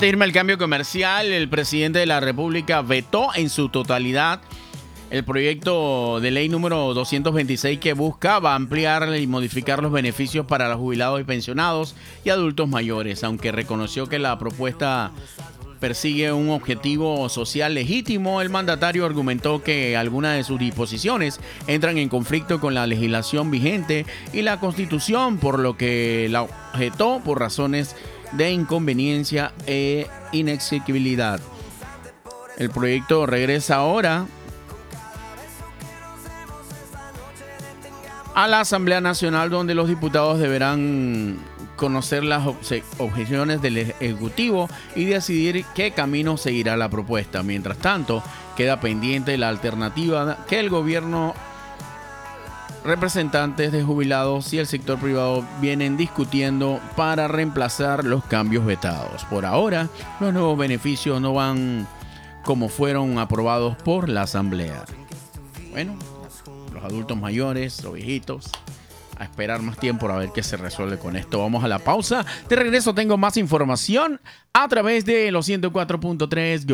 de irme al cambio comercial, el presidente de la República vetó en su totalidad el proyecto de ley número 226 que buscaba ampliar y modificar los beneficios para los jubilados y pensionados y adultos mayores, aunque reconoció que la propuesta persigue un objetivo social legítimo. El mandatario argumentó que algunas de sus disposiciones entran en conflicto con la legislación vigente y la Constitución, por lo que la objetó por razones de inconveniencia e inexequibilidad. El proyecto regresa ahora a la Asamblea Nacional, donde los diputados deberán conocer las objeciones del Ejecutivo y decidir qué camino seguirá la propuesta. Mientras tanto, queda pendiente la alternativa que el gobierno, representantes de jubilados y el sector privado vienen discutiendo para reemplazar los cambios vetados. Por ahora, los nuevos beneficios no van como fueron aprobados por la Asamblea. Bueno, los adultos mayores, los viejitos, a esperar más tiempo a ver qué se resuelve con esto. Vamos a la pausa. De regreso tengo más información a través de los 104.3